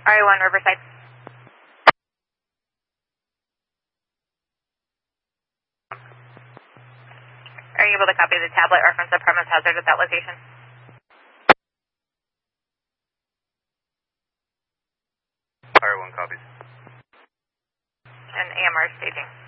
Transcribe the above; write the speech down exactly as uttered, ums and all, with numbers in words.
R A one Riverside. Are you able to copy the tablet reference the premise hazard at that location? R A one copies. And A M R staging.